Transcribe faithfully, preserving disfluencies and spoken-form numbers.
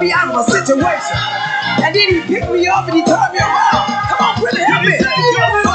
me out of a situation. And then he picked me up and he turned me around. Come on, really help me.